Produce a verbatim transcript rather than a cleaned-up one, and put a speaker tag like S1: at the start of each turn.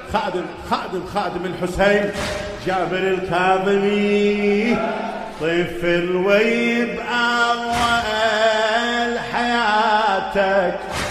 S1: خادم خادم خادم الحسين جابر الكاظمي طفل ويب أول حياتك